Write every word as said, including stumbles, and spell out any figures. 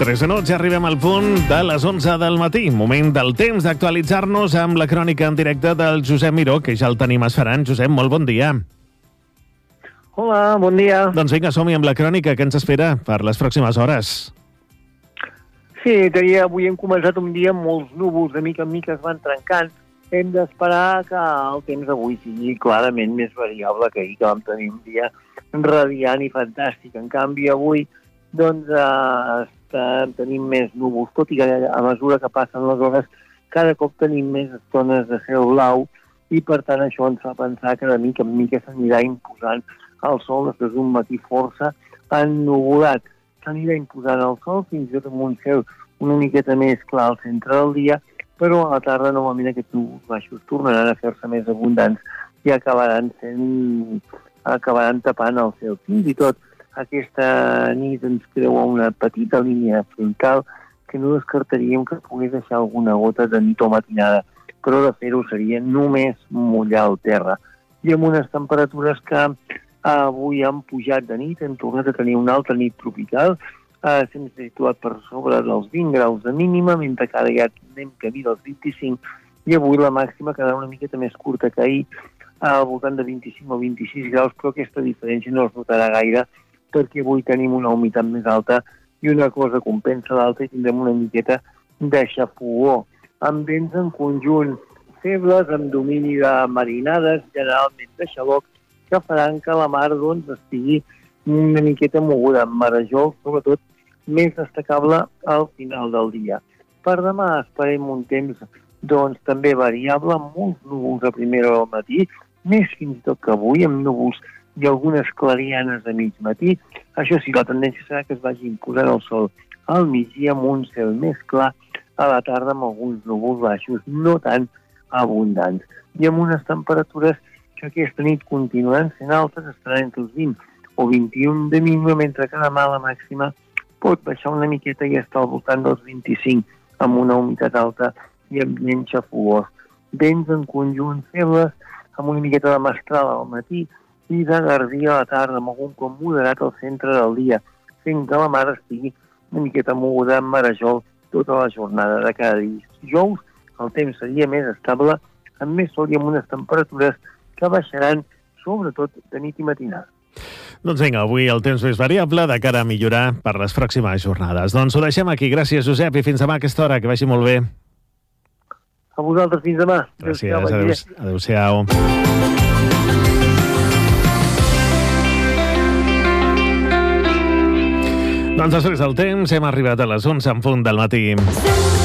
tres minuts, ja arribem al punt de les onze del matí. Moment del temps d'actualitzar-nos amb la crònica en directe del Josep Miró, que ja el tenim esperant. Josep, molt bon dia. Hola, bon dia. Doncs vinga, som-hi amb la crònica. Què ens espera per les pròximes hores? Sí, deia, avui hem començat un dia amb molts núvols, de mica en mica es van trencant. Hem d'esperar que el temps avui sigui clarament més variable que ahir, que vam tenir un dia radiant i fantàstic. En canvi, avui doncs, eh, estem, tenim més núvols, tot i que a mesura que passen les hores cada cop tenim més estones de cel blau i, per tant, això ens fa pensar que de mica en mica s'anirà imposant el sol després d'un matí força ennuvolat. S'anirà imposant el sol fins i tot amb un cel una miqueta més clar al centre del dia, però a la tarda novament aquests núvols baixos tornaran a fer-se més abundants i acabaran sent, acabaran tapant el cel. Fins i tot aquesta nit ens creua una petita línia frontal que no descartaríem que pogués deixar alguna gota de nit o matinada, però de fer-ho seria només mullar el terra. I amb unes temperatures que avui han pujat de nit, hem tornat a tenir una altra nit tropical, eh, s'hem situat per sobre dels vint graus de mínima, mentre que ara ja anem camí dels vint-i-cinc, i avui la màxima quedarà una miqueta més curta que ahir, al voltant de vint-i-cinc o vint-i-sis graus, però aquesta diferència no es notarà gaire, perquè avui tenim una humitat més alta i una cosa compensa l'altra i tindrem una miqueta de xafogó, amb vents en conjunt febles, amb domini de marinades, generalment de xaloc, que faran que la mar doncs, estigui una miqueta moguda, amb marejol, sobretot més destacable al final del dia. Per demà esperem un temps doncs, també variable, amb molts núvols a primera hora del matí, més fins i tot que avui, amb núvols i algunes clarianes a mig matí. Això sí, la tendència serà que es vagi imposant el sol al migdia amb un cel més clar, a la tarda amb alguns núvols baixos, no tan abundants. I amb unes temperatures que aquesta nit continuaran sent altes, estaran entre els vint o vint-i-un de mínima, mentre que demà la màxima pot baixar una miqueta i estar al voltant dels vint-i-cinc, amb una humitat alta i ambient xafogós. Vents en conjunt febles, amb una miqueta de mestral al matí i de garbí a la tarda, amb algun com moderat al centre del dia, fent que la mar estigui una miqueta moguda amb marejol tota la jornada de cada dia. Dijous el temps seria més estable, amb més sol i amb unes temperatures que baixaran sobretot de nit i matinada. Doncs vinga, avui el temps més variable de cara a millorar per les pròximes jornades. Doncs ho deixem aquí. Gràcies, Josep, i fins demà a aquesta hora. Que vagi molt bé. A vosaltres, fins demà. Gràcies, adéu-siau. Adéu-siau. Doncs després del temps hem arribat a les onze en punt del matí.